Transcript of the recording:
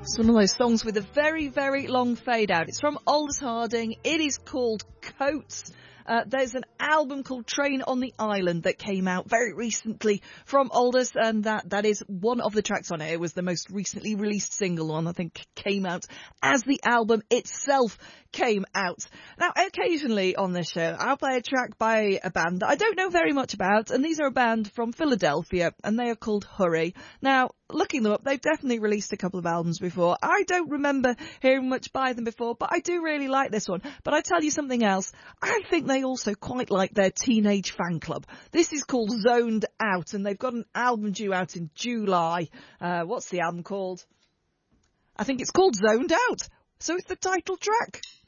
It's one of those songs with a very, very long fade out. It's from Aldous Harding. It is called Coats. There's an album called Train on the Island that came out very recently from Aldous, and that is one of the tracks on it. It was the most recently released single one, I think, came out as the album itself came out. Now, occasionally on this show, I'll play a track by a band that I don't know very much about, and these are a band from Philadelphia, and they are called Hurry. Now, looking them up, they've definitely released a couple of albums before. I don't remember hearing much by them before, but I do really like this one. But I tell you something else, I think they also quite like their Teenage Fan Club. This is called Zoned Out, and they've got an album due out in July. What's the album called? I think it's called Zoned Out. So it's the title track.